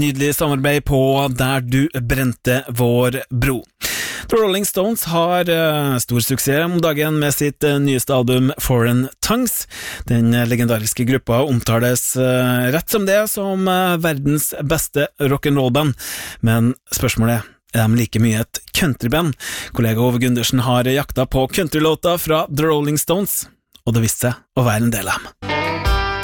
Nydelig samarbeid på Der du brente vår bro. The Rolling Stones har stor suksess om dagen med sitt nyeste album Foreign Tongues. Den legendariske gruppa omtales rett som det som verdens beste rock'n'roll-band. Men spørsmålet er de like mye et countryband? Kollega Ove Gundersen har jakta på countrylåta fra The Rolling Stones, og det viste seg å være en del av dem.